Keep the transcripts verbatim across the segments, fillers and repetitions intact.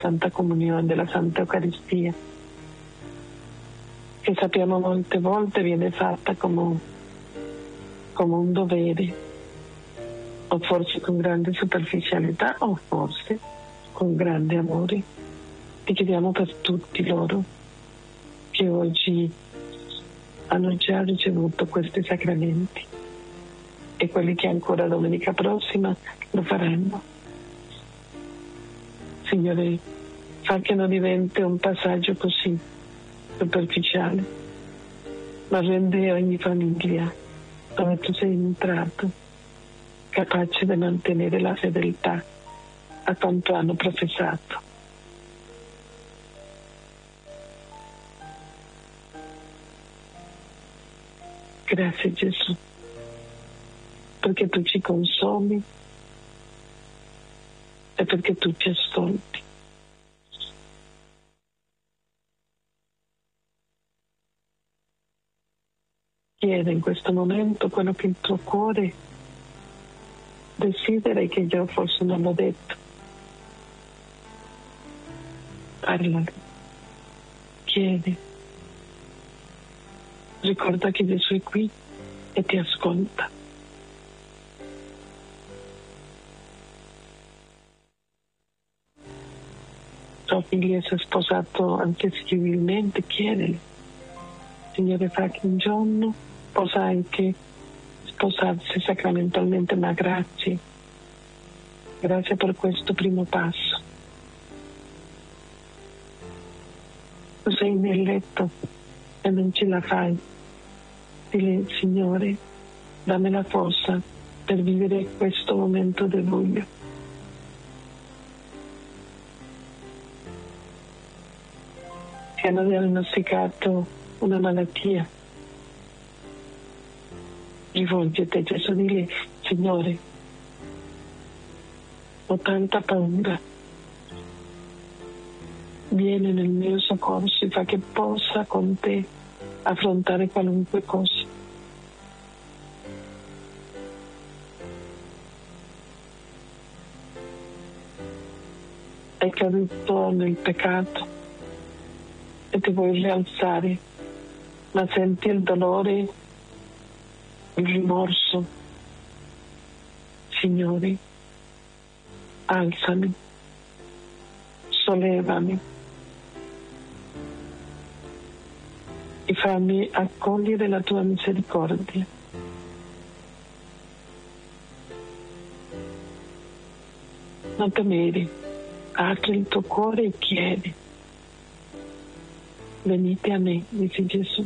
Santa Comunione, della Santa Eucaristia, che sappiamo molte volte viene fatta come, come un dovere, o forse con grande superficialità, o forse con grande amore. Ti chiediamo per tutti loro che oggi hanno già ricevuto questi sacramenti e quelli che ancora domenica prossima lo faranno. Signore, fa che non diventi un passaggio così superficiale, ma rende ogni famiglia dove tu sei entrato capace di mantenere la fedeltà a quanto hanno professato. Grazie Gesù, perché tu ci consoli e perché tu ci ascolti. Chiede in questo momento quello che il tuo cuore desidera e che io forse non l'ho detto. Parla, chiedi. Ricorda che Gesù è qui e ti ascolta. Tua figlia si è sposato anche civilmente, chiedili. Signore, fa che un giorno possa anche sposarsi sacramentalmente, ma grazie. Grazie per questo primo passo. Tu sei nel letto e non ce la fai. Dile, Signore, dammi la forza per vivere questo momento di buio. Ti hanno diagnosticato una malattia. Rivolgiti a Gesù, dile, Signore, ho tanta paura. Vieni nel mio soccorso e fa che possa con te affrontare qualunque cosa. Hai caduto nel peccato e ti vuoi rialzare, ma senti il dolore, il rimorso. Signore, alzami, sollevami e fammi accogliere la tua misericordia. Non temere, apri il tuo cuore e chiedi. Venite a me, dice Gesù.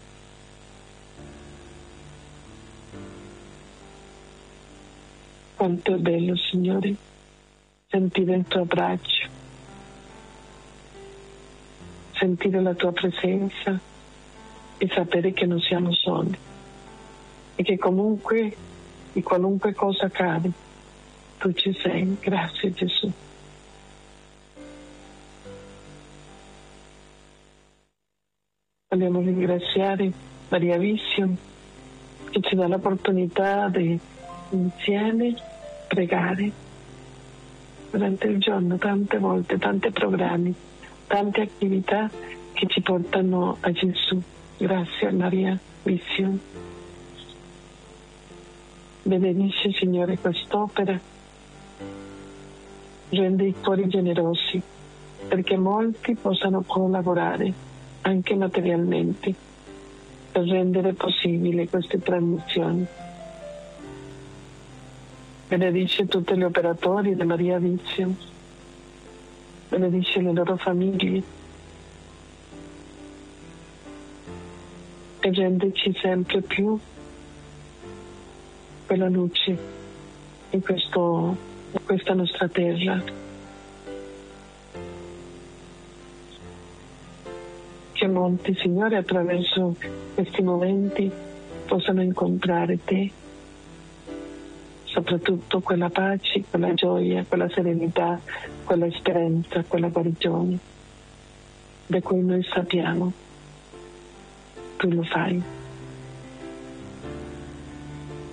Quanto è bello, Signore, sentire il tuo abbraccio, sentire la tua presenza e sapere che non siamo soli e che comunque, di qualunque cosa accade, tu ci sei. Grazie Gesù. Vogliamo ringraziare Maria Vision che ci dà l'opportunità di insieme pregare durante il giorno, tante volte, tanti programmi, tante attività che ci portano a Gesù. Grazie a Maria Vision. Benedice, Signore, quest'opera, rende i cuori generosi perché molti possano collaborare anche materialmente per rendere possibile queste trasmissioni. Benedice tutti gli operatori di Maria Vision, benedice le loro famiglie e rendici sempre più quella luce in, questo, in questa nostra terra. Che molti, Signore, attraverso questi momenti possano incontrare Te, soprattutto quella pace, quella gioia, quella serenità, quella speranza, quella guarigione, da cui noi sappiamo Tu lo fai.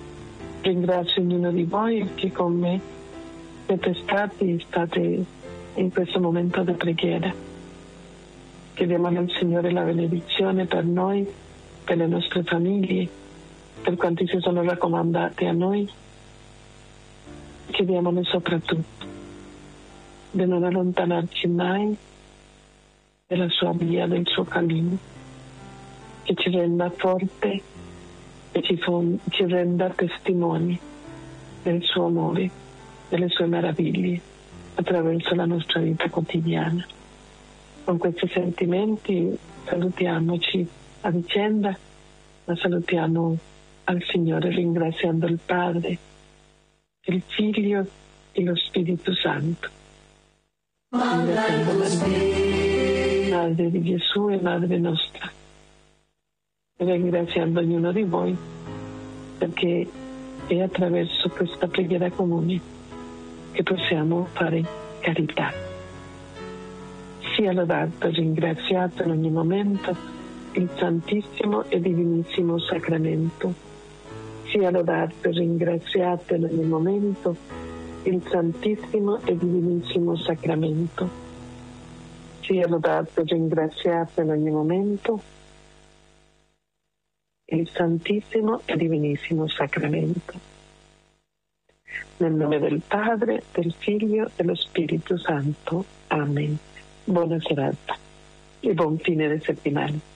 Ringrazio ognuno di voi che con me siete stati e state in questo momento di preghiera. Chiediamo al Signore la benedizione per noi, per le nostre famiglie, per quanti si sono raccomandati a noi. Chiediamole soprattutto di non allontanarci mai dalla sua via, del suo cammino, che ci renda forte e ci, fon- ci renda testimoni del suo amore, delle sue meraviglie attraverso la nostra vita quotidiana. Con questi sentimenti salutiamoci a vicenda, ma salutiamo al Signore ringraziando il Padre, il Figlio e lo Spirito Santo. Ringraziando Maria, Madre di Gesù e Madre nostra. E ringraziando ognuno di voi perché è attraverso questa preghiera comune che possiamo fare carità. Sia lodato e ringraziato in ogni momento il Santissimo e Divinissimo Sacramento. Sia lodato e ringraziato in ogni momento il Santissimo e Divinissimo Sacramento. Sia lodato e ringraziato in ogni momento il Santissimo e Divinissimo Sacramento. Nel nome del Padre, del Figlio e dello Spirito Santo. Amen. Buona serata e buon fine di settimana.